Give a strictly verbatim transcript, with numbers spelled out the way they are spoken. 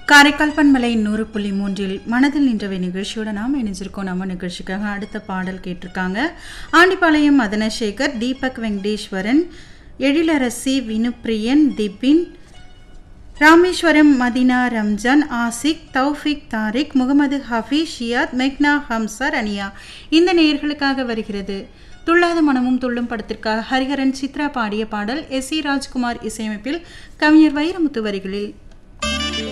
காரைக்கால் பண்பலை நூறு புள்ளி மூன்றில் மனதில் நின்றவை நிகழ்ச்சியோட நாம் இணைஞ்சிருக்கோம். நம்ம நிகழ்ச்சிக்காக அடுத்த பாடல் கேட்டிருக்காங்க. ஆண்டிப்பாளையம் மதனசேகர், தீபக் வெங்கடேஸ்வரன், எழிலரசி, வினுப்பிரியன், திபின், ராமேஸ்வரம் மதினா, ரம்ஜான், ஆசிக், தௌஃபிக், தாரிக், முகமது ஹஃபீஸ், ஷியாத், மெக்னா, ஹம்சர், அனியா இந்த நேயர்களுக்காக வருகிறது. துள்ளாத மனமும் துள்ளும் படத்திற்காக ஹரிஹரன் சித்ரா பாடிய பாடல் எஸ் சி ராஜ்குமார் இசையமைப்பில் கவிஞர் வைரமுத்து வரிகளில்